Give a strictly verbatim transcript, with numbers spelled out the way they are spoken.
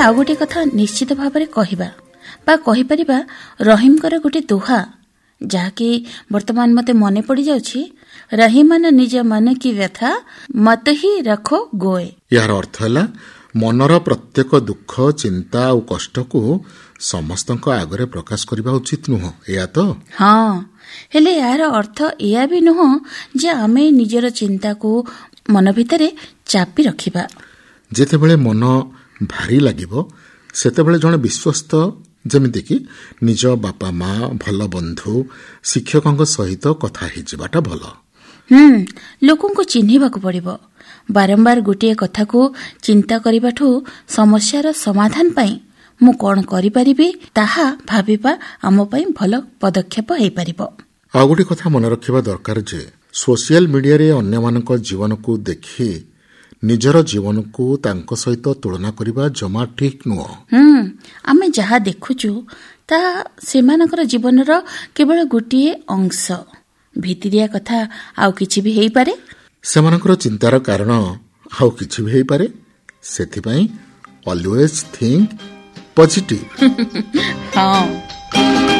ଆଉ गोटे कथा निश्चित भाव में कहवा बा कहिपरिबा रहीमकर गोटे दोहा जहाँकि वर्तमान मते मने पड़ी जाउछि, रहीमान निज मन की व्यथा मत ही रखो गोए। यार अर्थ है मनर प्रत्येक दुख चिंता और कष्ट को समस्त आगरे प्रकाश करबा उचित नुह या तो हाँ, हेले यार अर्थ या भी नुह जे आमे निजर चिंता को मन भितरे चापी रखिबा। जेतेबेले मन भारी लागिबो सेतेबेले जणे विश्वस्त जेमिति कि निज बापा माँ भल बंधु शिक्षकों सहित कथा ही जिबाटा भल। हम्म लोकों को चिन्हिबा को पड़िबो। बारंबार गोटे कथा को चिंता करिबाठु समस्यार समाधान पाई मु कोन करि परिबि ताहा भाबिबा आम पई भल पदक्षेप हेई परिबो। आ गोटे कथा मन रखिबा दरकार जे सोशल मीडिया रे अन्य मानक जीवन को देखि निजर जीवन को तांको सहित तुलना करिबा जमा ठीक नुह। हम्म आमे जहा देखुचु ता सेमानकर जीवनर केवल गोटिए अंश, भितरिया कथा आउ किछि भी हेई पारे। सेमानकर चिंतार कारण आउ किछि भी हेई पारे। सेथिपई ऑलवेज थिंक पॉजिटिव। हाँ।